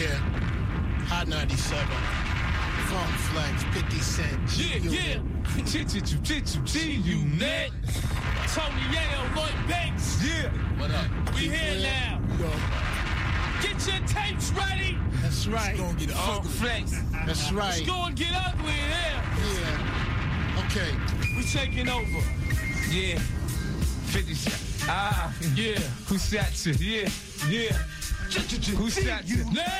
Yeah. Hot 97. Funk Flex, 50 Cent. Yeah. G-Unit. Tony Yale, Lloyd Banks. Yeah. What up? We here now. Get your tapes ready. That's right. It's gonna get ugly. Flex. That's right. It's gonna get ugly here. Yeah. Okay. We taking over. Yeah. 50 Cent. Yeah. Who shot you? Yeah. Who shot you?